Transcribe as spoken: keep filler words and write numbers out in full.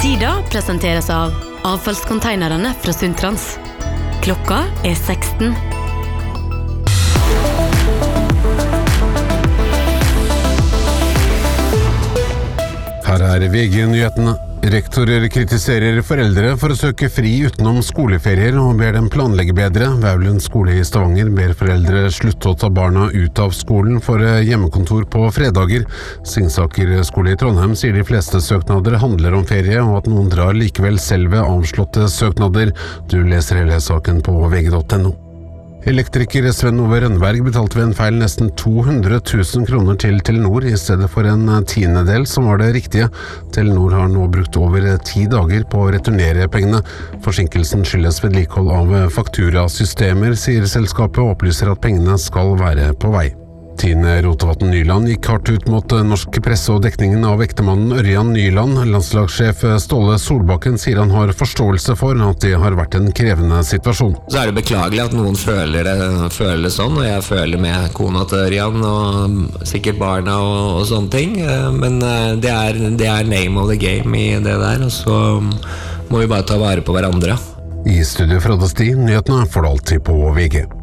Tida presenteres av avfallskonteinerne fra Sundtrans. Klokka er seksten. Her er V G-nyhetene. Rektorer kritiserer foreldre for å søke fri utenom skoleferier og ber dem planlegge bedre. Vaulund skole i Stavanger ber foreldre slutte å ta barna ut av skolen for hjemmekontor på fredager. Singsaker skole i Trondheim sier de fleste søknader handler om ferie, og at noen drar likevel selv ved avslåtte søknader. Du leser hele saken på V G punktum no. Elektriker Sven Ove Rønneberg betalte ved en feil nesten to hundre tusen kroner til Telenor i stedet for en tiendedel som var det riktige. Telenor har nå brukt over ti dager på å returnere pengene. Forsinkelsen skyldes vedlikehold av fakturasystemer, sier selskapet, og opplyser at pengene skal være på vei. Tine Rotevatn Nyland gikk hardt ut mot norsk presse og dekningen av ektemannen Ørjan Nyland. Landslagssjef Ståle Solbakken sier han har forståelse for at det har vært en krevende situasjon. Så er det beklagelig at noen føler det, føler det sånn, og jeg føler med kona til Ørjan og sikkert barna og, og sånne ting. Men det er, det er name of the game i det der, og så må vi bare ta vare på hverandre. I studio Frode Sti, nyhetene får du alltid på V G.